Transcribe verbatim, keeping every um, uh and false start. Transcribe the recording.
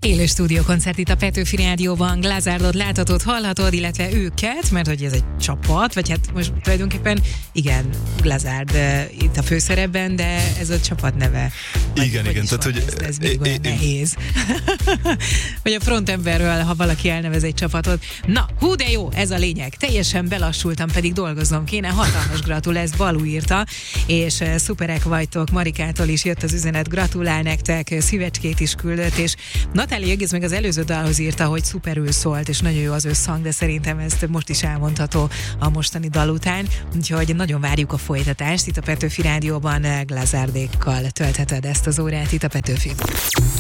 Élő stúdiókoncert itt a Petőfi Rádióban, Glazárdot láthatod, hallhatod, illetve őket, mert hogy ez egy csapat, vagy hát most tulajdonképpen igen, Glazárd uh, itt a főszerepben, de ez a csapat neve. Vagy, igen, igen. Tehát, hogy ez, ez még olyan nehéz. Vagy a frontemberről, ha valaki elnevez egy csapatot. Na, hú de jó, ez a lényeg. Teljesen belassultam, pedig dolgoznom kéne. Hatalmas gratul, ez Balú írta, és uh, szuperek vagytok. Marikától is jött az üzenet, gratulál nektek, szívecskét is küldött, és Natália egész meg az előző dalhoz írta, hogy szuperül szólt, és nagyon jó az összhang, de szerintem ezt most is elmondható a mostani dal után, úgyhogy nagyon várjuk a folytatást. Itt a Petőfi Rádióban Glazárdékkal töltheted ezt az órát itt a Petőfi.